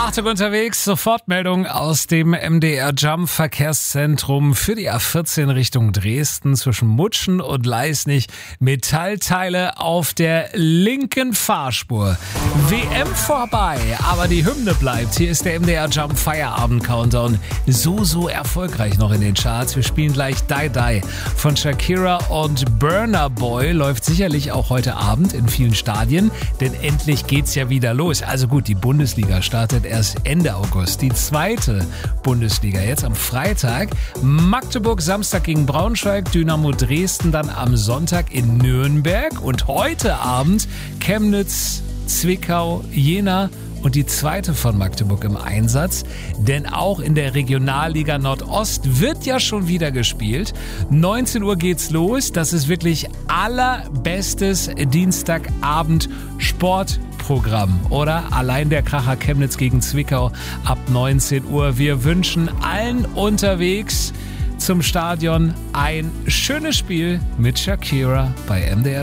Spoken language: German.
Achtung unterwegs, Sofortmeldung aus dem MDR Jump Verkehrszentrum für die A14 Richtung Dresden zwischen Mutschen und Leisnig. Metallteile auf der linken Fahrspur. WM vorbei, aber die Hymne bleibt. Hier ist der MDR Jump Feierabend Countdown. So erfolgreich noch in den Charts. Wir spielen gleich Die Die von Shakira und Burna Boy. Läuft sicherlich auch heute Abend in vielen Stadien, denn endlich geht's ja wieder los. Also gut, die Bundesliga startet erst Ende August. Die zweite Bundesliga jetzt am Freitag. Magdeburg Samstag gegen Braunschweig, Dynamo Dresden dann am Sonntag in Nürnberg und heute Abend Chemnitz, Zwickau, Jena und die zweite von Magdeburg im Einsatz. Denn auch in der Regionalliga Nordost wird ja schon wieder gespielt. 19 Uhr geht's los. Das ist wirklich allerbestes Dienstagabend Sportprogramm, oder? Allein der Kracher Chemnitz gegen Zwickau ab 19 Uhr. Wir wünschen allen unterwegs zum Stadion ein schönes Spiel mit Shakira bei MDR.